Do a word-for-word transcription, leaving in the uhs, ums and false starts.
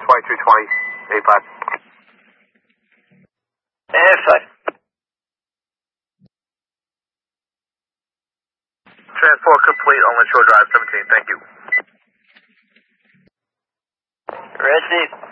twenty-two twenty, eighty-five. And five. Transport complete on Lakeshore Drive seventeen, thank you. Receive.